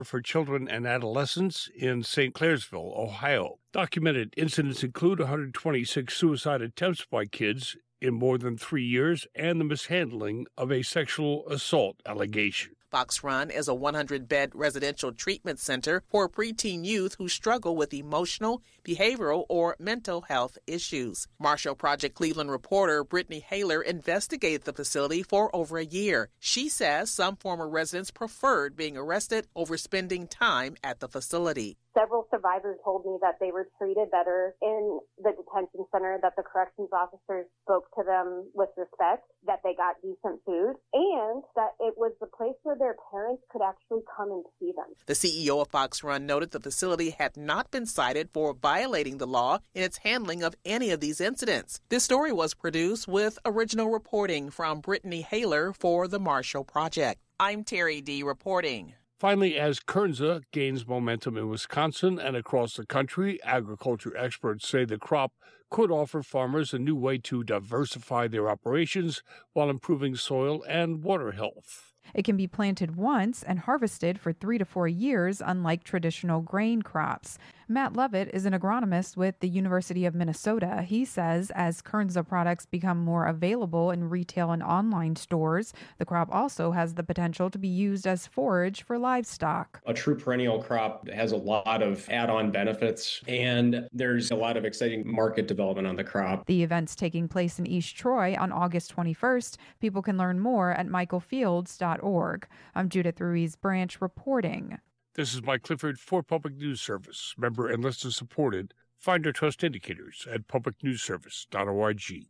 for Children and Adolescents in St. Clairsville, Ohio. Documented incidents include 126 suicide attempts by kids in more than 3 years and the mishandling of a sexual assault allegation. Fox Run is a 100-bed residential treatment center for preteen youth who struggle with emotional, behavioral, or mental health issues. Marshall Project Cleveland reporter Brittany Haler investigated the facility for over a year. She says some former residents preferred being arrested over spending time at the facility. Several survivors told me that they were treated better in the detention center, that the corrections officers spoke to them with respect, that they got decent food, and that it was the place where their parents could actually come and see them. The CEO of Fox Run noted the facility had not been cited for violating the law in its handling of any of these incidents. This story was produced with original reporting from Brittany Haler for the Marshall Project. I'm Terry D. reporting. Finally, as Kernza gains momentum in Wisconsin and across the country, agriculture experts say the crop could offer farmers a new way to diversify their operations while improving soil and water health. It can be planted once and harvested for 3 to 4 years, unlike traditional grain crops. Matt Lovett is an agronomist with the University of Minnesota. He says as Kernza products become more available in retail and online stores, the crop also has the potential to be used as forage for livestock. A true perennial crop has a lot of add-on benefits, and there's a lot of exciting market development on the crop. The event's taking place in East Troy on August 21st. People can learn more at michaelfields.org. I'm Judith Ruiz Branch reporting. This is Mike Clifford for Public News Service. Member and listener supported. Find our trust indicators at publicnewsservice.org.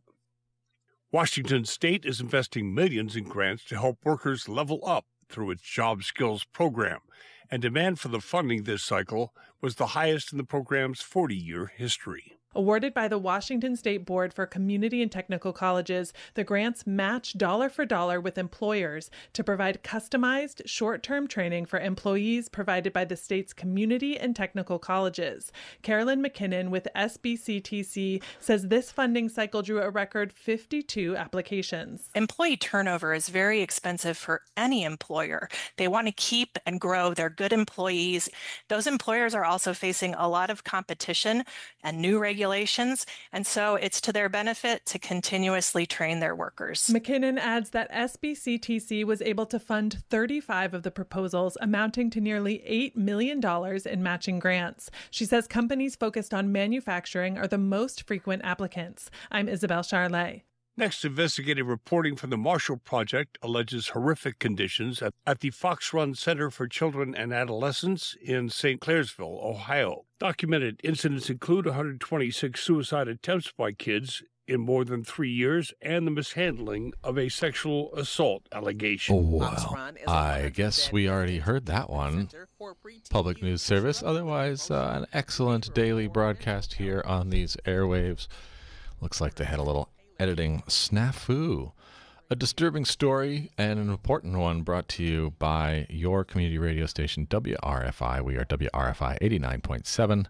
Washington State is investing millions in grants to help workers level up through its Job Skills program, and demand for the funding this cycle was the highest in the program's 40-year history. Awarded by the Washington State Board for Community and Technical Colleges, the grants match dollar for dollar with employers to provide customized, short-term training for employees provided by the state's community and technical colleges. Carolyn McKinnon with SBCTC says this funding cycle drew a record 52 applications. Employee turnover is very expensive for any employer. They want to keep and grow their good employees. Those employers are also facing a lot of competition and new regulations, and so it's to their benefit to continuously train their workers. McKinnon adds that SBCTC was able to fund 35 of the proposals, amounting to nearly $8 million in matching grants. She says companies focused on manufacturing are the most frequent applicants. I'm Isabel Charlet. Next, investigative reporting from the Marshall Project alleges horrific conditions at the Fox Run Center for Children and Adolescents in St. Clairsville, Ohio. Documented incidents include 126 suicide attempts by kids in more than 3 years and the mishandling of a sexual assault allegation. Oh, well, I guess we already heard that one. Public News Service, otherwise an excellent daily broadcast here on these airwaves. Looks like they had a little editing snafu. A disturbing story and an important one brought to you by your community radio station, WRFI. We are WRFI 89.7,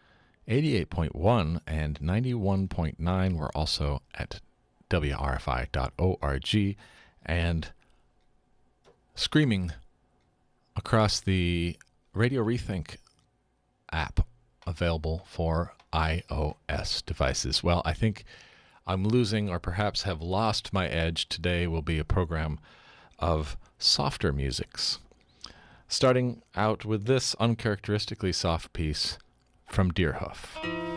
88.1, and 91.9. We're also at WRFI.org and screaming across the Radio Rethink app available for iOS devices. Well, I think I'm losing or perhaps have lost my edge. Today will be a program of softer musics. Starting out with this uncharacteristically soft piece from Deerhoof.